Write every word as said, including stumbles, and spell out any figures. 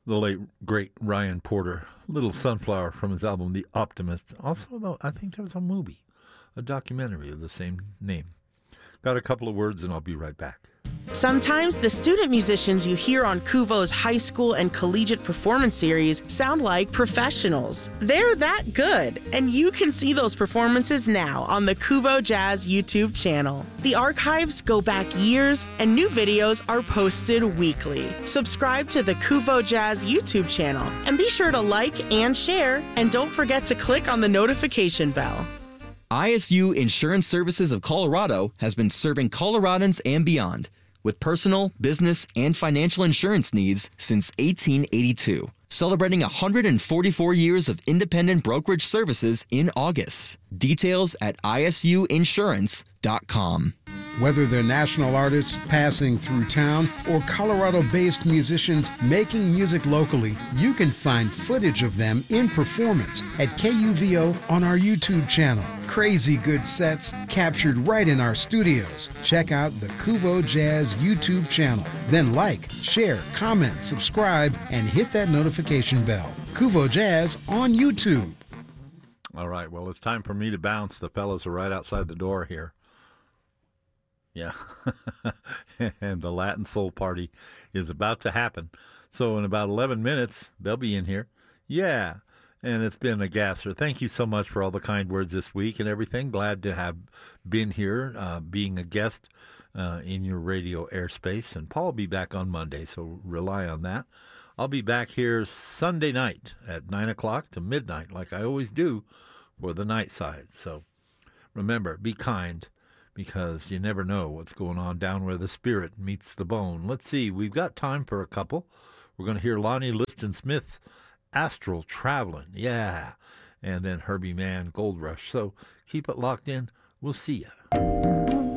The late, great Ryan Porter, Little Sunflower from his album The Optimist. Also, though, I think there was a movie, a documentary of the same name. Got a couple of words and I'll be right back. Sometimes the student musicians you hear on Kuvo's high school and collegiate performance series sound like professionals. They're that good, and you can see those performances now on the Kuvo Jazz YouTube channel. The archives go back years, and new videos are posted weekly. Subscribe to the Kuvo Jazz YouTube channel, and be sure to like and share, and don't forget to click on the notification bell. I S U Insurance Services of Colorado has been serving Coloradans and beyond with personal, business, and financial insurance needs since eighteen eighty-two. Celebrating one hundred forty-four years of independent brokerage services in August. Details at I S U insurance dot com. Whether they're national artists passing through town or Colorado-based musicians making music locally, you can find footage of them in performance at K U V O on our YouTube channel. Crazy good sets captured right in our studios. Check out the Kuvo Jazz YouTube channel. Then like, share, comment, subscribe, and hit that notification bell. Kuvo Jazz on YouTube. All right, well, it's time for me to bounce. The fellas are right outside the door here. Yeah, and the Latin Soul Party is about to happen. So in about eleven minutes, they'll be in here. Yeah, and it's been a gasser. Thank you so much for all the kind words this week and everything. Glad to have been here, uh, being a guest uh, in your radio airspace. And Paul will be back on Monday, so rely on that. I'll be back here Sunday night at nine o'clock to midnight, like I always do, for the night side. So remember, be kind, because you never know what's going on down where the spirit meets the bone. Let's see, we've got time for a couple. We're going to hear Lonnie Liston Smith, Astral Traveling, yeah, and then Herbie Mann, Gold Rush. So keep it locked in. We'll see ya.